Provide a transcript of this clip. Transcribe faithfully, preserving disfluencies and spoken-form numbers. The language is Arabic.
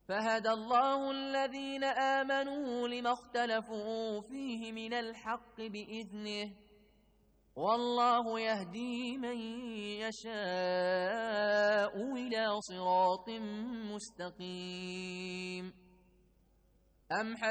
فهدى الله الذين آمنوا لما اختلفوا فيه من الحق بإذنه والله يهدي من يشاء إلى صراط مستقيم. أم